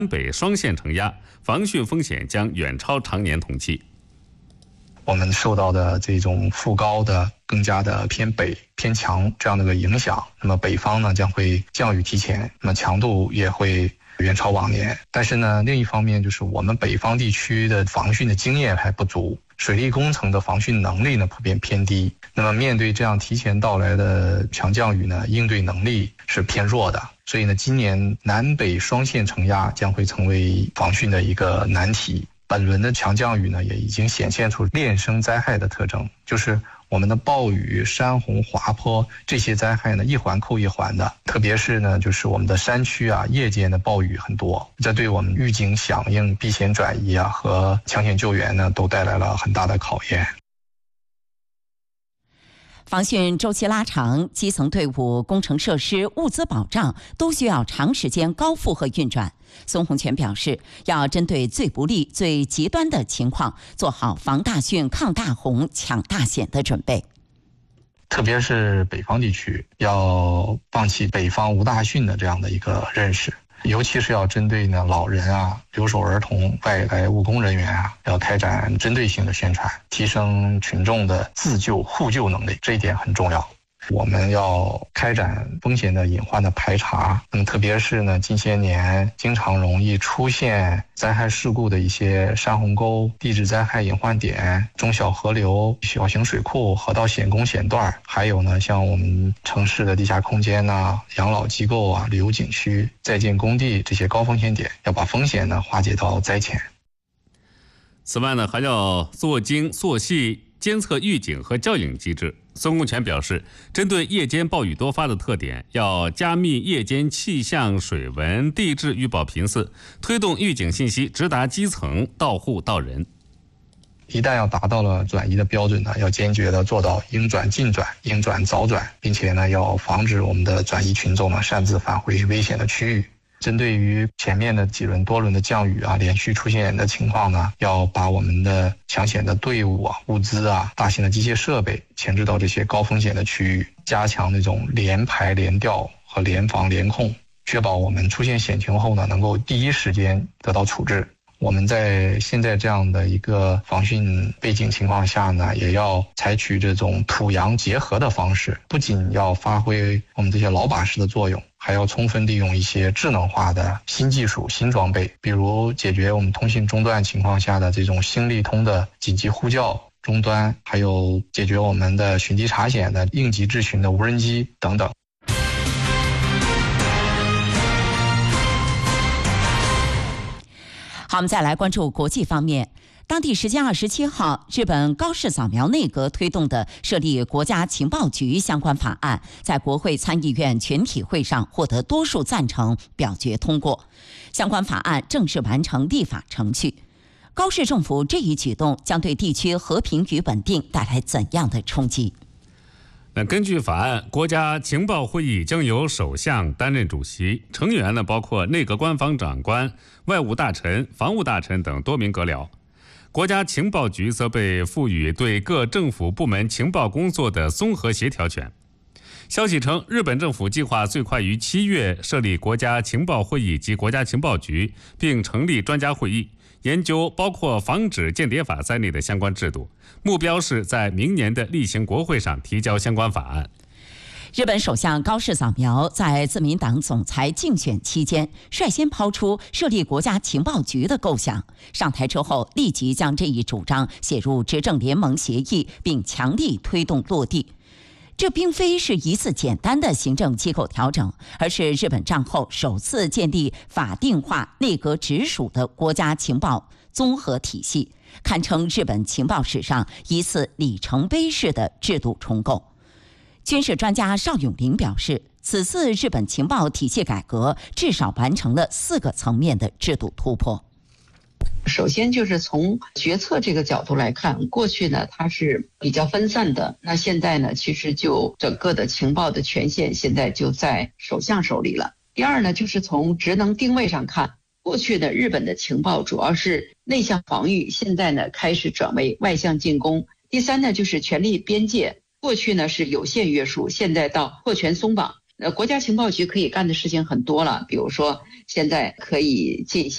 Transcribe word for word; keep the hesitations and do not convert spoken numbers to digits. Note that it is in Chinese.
北双线承压，防汛风险将远超常年同期。 我们受到的这种副高的更加的偏北偏强这样的一个影响，那么北方呢将会降雨提前，那么强度也会远超往年。但是呢，另一方面就是我们北方地区的防汛的经验还不足，水利工程的防汛能力呢普遍偏低。那么面对这样提前到来的强降雨呢，应对能力是偏弱的。所以呢，今年南北双线承压将会成为防汛的一个难题。本轮的强降雨呢，也已经显现出恋生灾害的特征，就是我们的暴雨、山洪、滑坡这些灾害呢，一环扣一环的。特别是呢，就是我们的山区啊，夜间的暴雨很多，这对我们预警响应、避险转移啊和抢险救援呢，都带来了很大的考验。 防汛周期拉长，基层队伍、工程设施、物资保障都需要长时间高负荷运转。孙洪全表示，要针对最不利、最极端的情况，做好防大汛、抗大洪、抢大险的准备。 特别是北方地区，要放弃北方无大汛的这样的一个认识。尤其是要针对呢老人啊、留守儿童、外来务工人员啊，要开展针对性的宣传，提升群众的自救互救能力，这一点很重要。我们要开展风险的隐患的排查，那么特别是呢近些年经常容易出现灾害事故的一些山洪沟、地质灾害隐患点、中小河流、小型水库、河道险工险段，还有呢像我们城市的地下空间呐、养老机构啊、旅游景区、在建工地这些高风险点，要把风险呢化解到灾前。 此外呢，还要做精做细监测预警和校应机制。孙洪全表示，针对夜间暴雨多发的特点，要加密夜间气象、水文、地质预报频次，推动预警信息直达基层，到户到人。 一旦要达到了转移的标准呢，要坚决的做到应转尽转、应转早转，并且呢，要防止我们的转移群众呢擅自返回危险的区域。针对于前面的几轮多轮的降雨啊，连续出现的情况呢，要把我们的抢险的队伍啊、物资啊、大型的机械设备前置到这些高风险的区域，加强那种联排联调和联防联控，确保我们出现险情后呢，能够第一时间得到处置。我们在现在这样的一个防汛背景情况下呢，也要采取这种土洋结合的方式，不仅要发挥我们这些老把式的作用，还要充分利用一些智能化的新技术、新装备，比如解决我们通信中断情况下的这种星利通的紧急呼叫终端，还有解决我们的寻机查险的应急智询的无人机等等。 好，我们再来关注国际方面。当地时间二十七号，日本高市早苗内阁推动的设立国家情报局相关法案，在国会参议院全体会上获得多数赞成，表决通过。相关法案正式完成立法程序。高市政府这一举动将对地区和平与稳定带来怎样的冲击？ 那根据法案，国家情报会议将由首相担任主席，成员呢包括内阁官房长官、外务大臣、防务大臣等多名阁僚。国家情报局则被赋予对各政府部门情报工作的综合协调权。消息称，日本政府计划最快于七月设立国家情报会议及国家情报局，并成立专家会议，研究包括防止间谍法在内的相关制度，目标是在明年的例行国会上提交相关法案。 日本首相高市早苗在自民党总裁竞选期间率先抛出设立国家情报局的构想，上台之后立即将这一主张写入执政联盟协议，并强力推动落地。这并非是一次简单的行政机构调整，而是日本战后首次建立法定化内阁直属的国家情报综合体系，堪称日本情报史上一次里程碑式的制度重构。军事专家邵永林表示，此次日本情报体系改革至少完成了四个层面的制度突破。 首先就是从决策这个角度来看，过去呢它是比较分散的，那现在呢其实就整个的情报的权限现在就在首相手里了。第二呢，就是从职能定位上看，过去的日本的情报主要是内向防御，现在呢开始转为外向进攻。第三呢，就是权力边界，过去呢是有限约束，现在到扩权松绑。呃，国家情报局可以干的事情很多了，比如说现在可以进行